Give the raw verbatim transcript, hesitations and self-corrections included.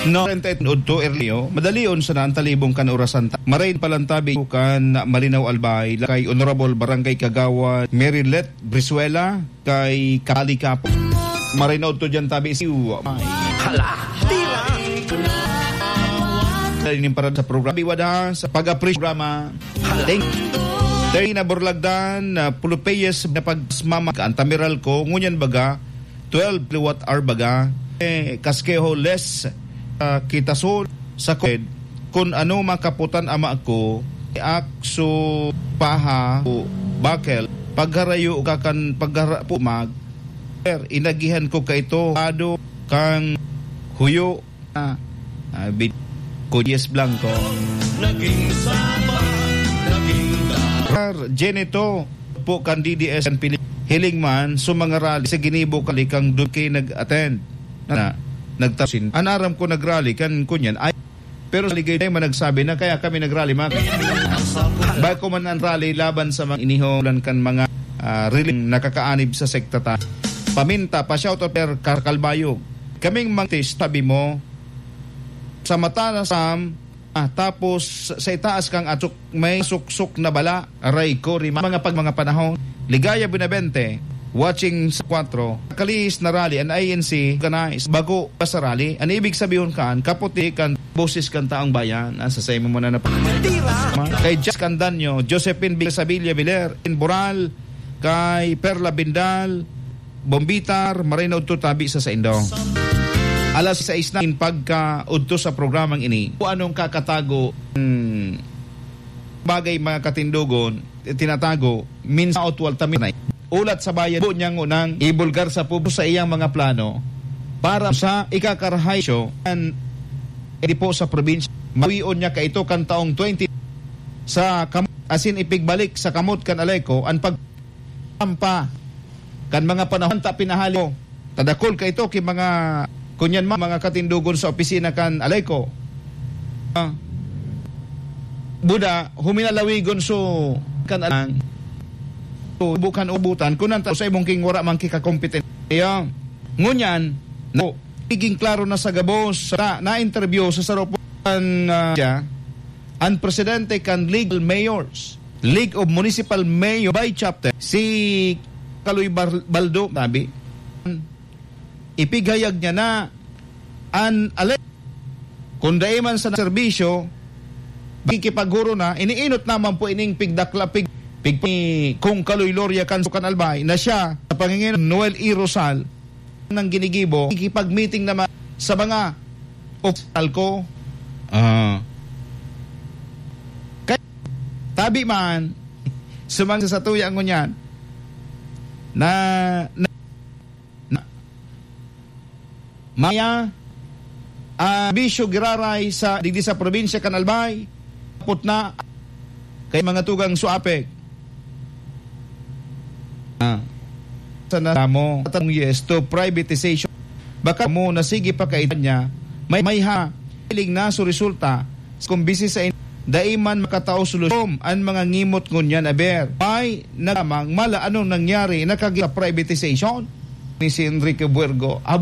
No, udto erlio, madalion sa naan talibong kan orasan. Marain palantabi kan Malinaw Albay kay Honorable Barangay Kagawa Merilet Brizuela kay Kali Kapo. Marain na udto dyan tabi siu. Hala, tira. Dahil para sa programa wada sa pag-appreciate programa. Thank Dahil na Borlagdan na pulupeyes na pagmama ka antamiral ko ngunyan baga twelve kilowatt hour baga eh, kaskeho less uh, kitaso sa kod kung ano makaputan ama ako akso paha o bakel pagharayo kakan paghara pumag inagihan ko ka ito ado kang huyo na uh, bit Kudyes Blanco naging sama naging Genito po kan D D S and Pili hiling man so mga rally sa ginibo kali kang doon kayo nag-attend na nagtasin anaram ko nag-rally kan kunyan ay pero ligay tayo man nagsabi na kaya kami nag-rally mga bago man ang rally laban sa mga iniholan kan mga uh, riling nakakaanib sa sekta ta paminta pa shoutout per Karkalbayog kaming mantis tabi mo sa mata na sam ah, tapos sa itaas kang atsuk may suksok na bala aray ko rin mga pag mga panahon Ligaya Benavente watching sa four kalis na rally an I N C kanais bago pa sa rally an ibig sabihin kan kaputi kan boses kan taong bayan asa sa imo muna na kay Jess Candanyo Josephine Sabilla Viler in Boral kay Perla Bindal Bombitar Marina Udto tabi sa sa Indong alas sais na pagka udto sa programang ini kung anong kakatago hmm, bagay mga katindugon tinatago minsan outwal taminay ulat sa bayan po niyang unang ibulgar sa pupo sa iyang mga plano para sa ikakarhay siyo and edi po sa probinsya mawion niya ka ito kan taong twenty sa kamot asin ipigbalik sa kamot kan Aleko ang pagtampa kan mga panahon ta pinahali tadakol ka ito ki mga kunyan ma, mga katindugon sa opisina kan Aleko. Uh, Buda, huminalawigon so kan alang so, bukan ubutan kunan ta sa imong king wara man kikakompetent. Iya. Ngunyan, no, iging klaro na sa gabos sa na-interview sa saropan uh, siya, ang presidente kan League Mayors, League of Municipal Mayor by chapter, si Kaloy Baldo, sabi, ipigayag niya na an ale kung daiman sa serbisyo kikipagguro na iniinot naman po ining pigdakla pig, pig, pig kung Kaloy Loria Kansukan Albay na siya sa pangingin Noel E. Rosal ng ginigibo kikipag-meeting naman sa mga official ko uh, kaya tabi man sumang sa tuyang ngunyan na, na Maya uh, bisyo giraray sa digdi sa probinsya kan Albay put na kay mga tugang suapek ah sana mo atong yes to privatization baka mo nasigi pa kay niya may may ha hiling na so resulta kung bisi sa daiman makatao solusyon ang mga ngimot ngunyan aber ay nagamang mala anong nangyari nakagi privatization ni si Enrique Buergo